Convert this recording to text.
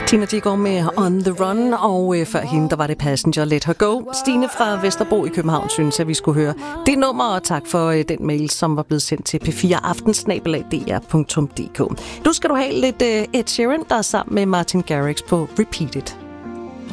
Tina Dickow med On The Run, og før hende, der var det Passenger, Let Her Go. Stine fra Vesterbro i København synes, at vi skulle høre det nummer, og tak for den mail, som var blevet sendt til p4aften@dr.dk. Nu skal du have lidt Ed Sheeran, der er sammen med Martin Garrix på Repeat It.